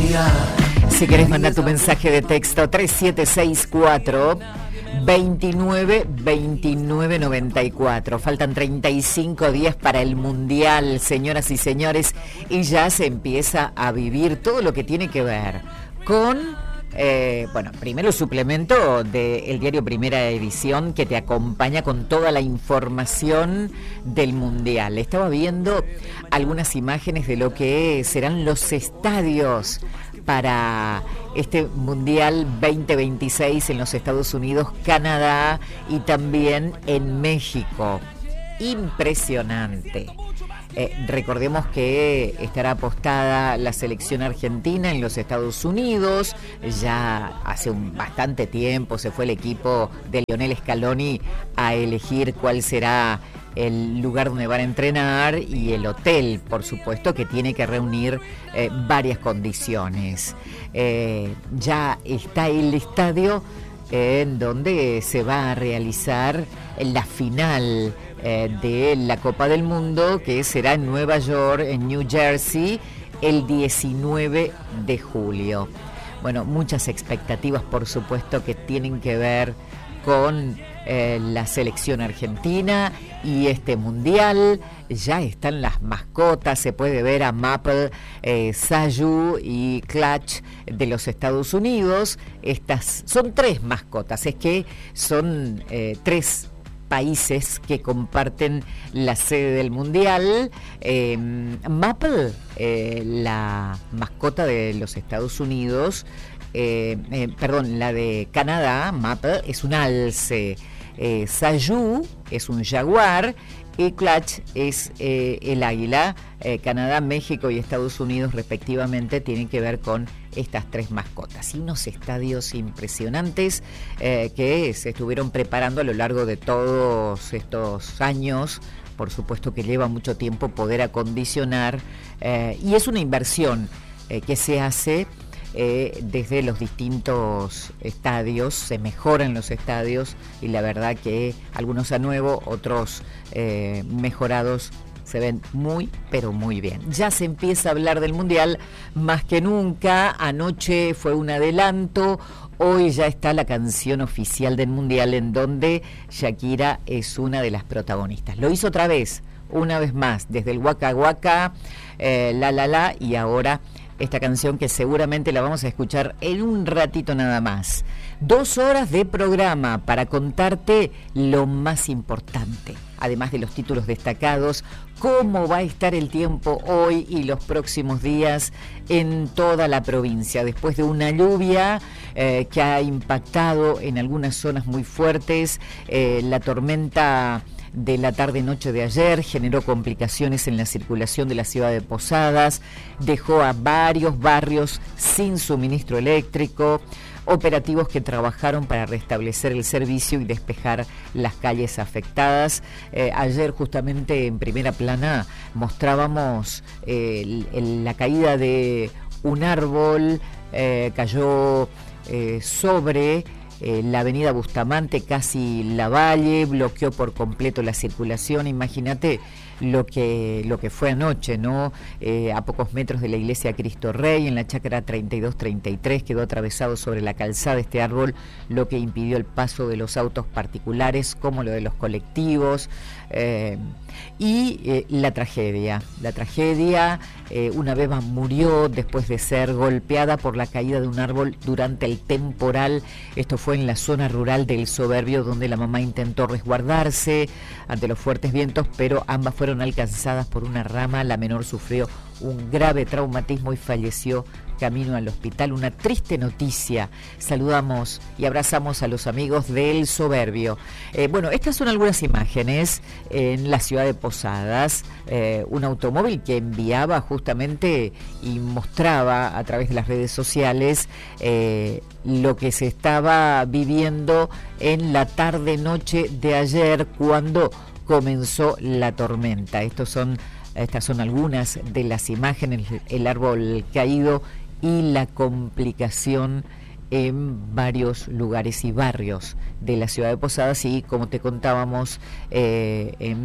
Si querés mandar tu mensaje de texto 3764 29 29 94. Faltan 35 días para el Mundial, señoras y señores, y ya se empieza a vivir todo lo que tiene que ver con primero el suplemento del diario Primera Edición, que te acompaña con toda la información del Mundial. Estaba viendo algunas imágenes de lo que serán los estadios para este Mundial 2026 en los Estados Unidos, Canadá y también en México. Impresionante. Recordemos que estará apostada la selección argentina en los Estados Unidos. Ya hace bastante tiempo se fue el equipo de Lionel Scaloni a elegir cuál será el lugar donde van a entrenar y el hotel, por supuesto, que tiene que reunir varias condiciones. Ya está el estadio en donde se va a realizar la final de la Copa del Mundo, que será en Nueva York, en New Jersey, el 19 de julio. Bueno, muchas expectativas, por supuesto, que tienen que ver con la selección argentina y este mundial. Ya están las mascotas, se puede ver a Maple, Sayu y Clutch de los Estados Unidos. Estas son 3 mascotas, es que son 3 países que comparten la sede del mundial. Maple, la mascota de los Estados Unidos, la de Canadá, Maple, es un alce. Sayu es un jaguar y Clutch es el águila. Canadá, México y Estados Unidos respectivamente tienen que ver con estas 3 mascotas, y unos estadios impresionantes que se estuvieron preparando a lo largo de todos estos años. Por supuesto que lleva mucho tiempo poder acondicionar, y es una inversión que se hace desde los distintos estadios. Se mejoran los estadios y la verdad que algunos a nuevo, otros mejorados, se ven muy, pero muy bien. Ya se empieza a hablar del Mundial más que nunca. Anoche fue un adelanto. Hoy ya está la canción oficial del Mundial, en donde Shakira es una de las protagonistas. Lo hizo otra vez, una vez más, desde el Waka Waka, La La La, y ahora esta canción que seguramente la vamos a escuchar en un ratito nada más. 2 horas de programa para contarte lo más importante, además de los títulos destacados, cómo va a estar el tiempo hoy y los próximos días en toda la provincia, después de una lluvia que ha impactado en algunas zonas muy fuertes. La tormenta de la tarde-noche de ayer generó complicaciones en la circulación de la ciudad de Posadas, dejó a varios barrios sin suministro eléctrico. Operativos que trabajaron para restablecer el servicio y despejar las calles afectadas. Ayer justamente en Primera Plana mostrábamos la caída de un árbol, cayó sobre la avenida Bustamante, casi Lavalle, bloqueó por completo la circulación. Imagínate lo que fue anoche, ¿no? A pocos metros de la iglesia Cristo Rey, en la chacra 32-33, quedó atravesado sobre la calzada este árbol, lo que impidió el paso de los autos particulares como lo de los colectivos. La tragedia, una beba murió después de ser golpeada por la caída de un árbol durante el temporal. Esto fue en la zona rural del Soberbio, donde la mamá intentó resguardarse ante los fuertes vientos, pero ambas fueron alcanzadas por una rama. La menor sufrió un grave traumatismo y falleció camino al hospital. Una triste noticia. Saludamos y abrazamos a los amigos del Soberbio. Estas son algunas imágenes en la ciudad de Posadas. Un automóvil que enviaba justamente y mostraba a través de las redes sociales lo que se estaba viviendo en la tarde-noche de ayer, cuando comenzó la tormenta. Estas son algunas de las imágenes: el árbol caído y la complicación en varios lugares y barrios de la ciudad de Posadas, y como te contábamos, en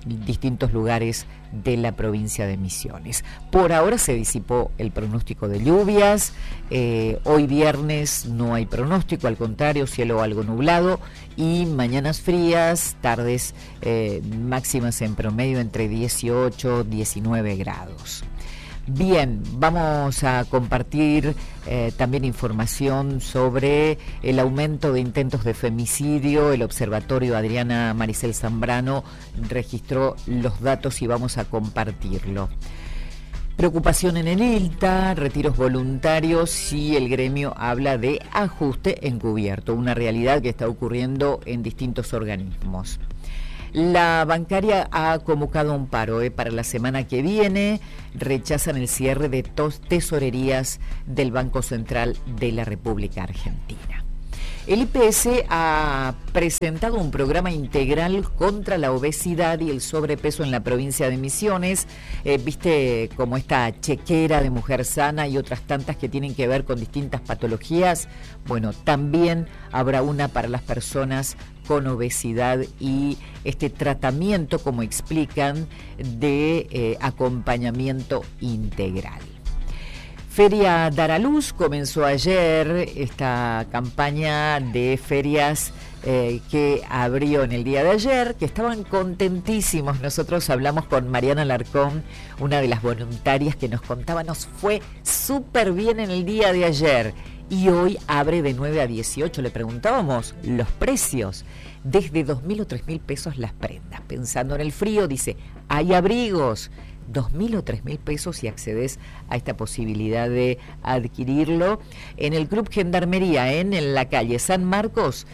distintos lugares de la provincia de Misiones. Por ahora se disipó el pronóstico de lluvias. Hoy viernes no hay pronóstico, al contrario, cielo algo nublado, y mañanas frías, tardes máximas en promedio entre 18 y 19 grados. Bien, vamos a compartir también información sobre el aumento de intentos de femicidio. El observatorio Adriana Maricel Zambrano registró los datos y vamos a compartirlo. Preocupación en el ILTA, retiros voluntarios, y el gremio habla de ajuste encubierto, una realidad que está ocurriendo en distintos organismos. La bancaria ha convocado un paro para la semana que viene. Rechazan el cierre de tesorerías del Banco Central de la República Argentina. El IPS ha presentado un programa integral contra la obesidad y el sobrepeso en la provincia de Misiones. Viste como esta chequera de Mujer Sana y otras tantas que tienen que ver con distintas patologías. Bueno, también habrá una para las personas con obesidad y este tratamiento, como explican, de acompañamiento integral. Feria Daraluz comenzó ayer, esta campaña de ferias que abrió en el día de ayer, que estaban contentísimos. Nosotros hablamos con Mariana Alarcón, una de las voluntarias, que nos contaba, nos fue súper bien en el día de ayer. Y hoy abre de 9 a 18. Le preguntábamos los precios, desde 2.000 o 3.000 pesos las prendas. Pensando en el frío, dice, hay abrigos, 2.000 o 3.000 pesos y accedes a esta posibilidad de adquirirlo en el Club Gendarmería, en la calle San Marcos,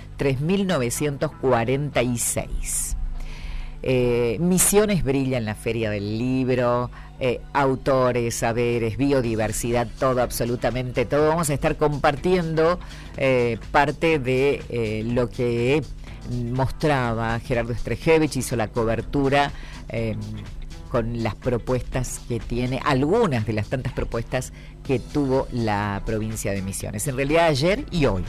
3.946. Misiones brilla en la Feria del Libro, autores, saberes, biodiversidad, todo, absolutamente todo. Vamos a estar compartiendo parte de lo que mostraba Gerardo Strejevich, hizo la cobertura con las propuestas que tiene, algunas de las tantas propuestas que tuvo la provincia de Misiones, en realidad ayer y hoy.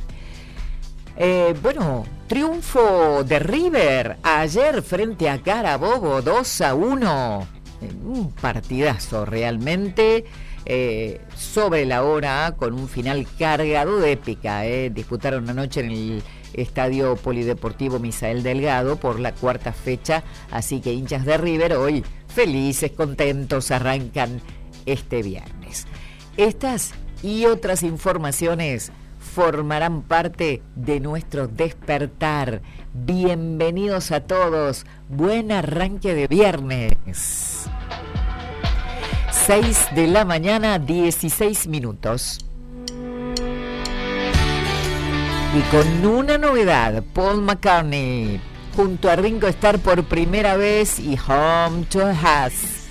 Bueno, triunfo de River ayer frente a Carabobo, 2-1, un partidazo realmente, sobre la hora, con un final cargado de épica. Disputaron anoche en el Estadio Polideportivo Misael Delgado por la cuarta fecha, así que hinchas de River hoy felices, contentos, arrancan este viernes. Estas y otras informaciones formarán parte de nuestro despertar. Bienvenidos a todos, buen arranque de viernes. 6 de la mañana, 16 minutos. Y con una novedad, Paul McCartney junto a Ringo Starr por primera vez y Home to Us.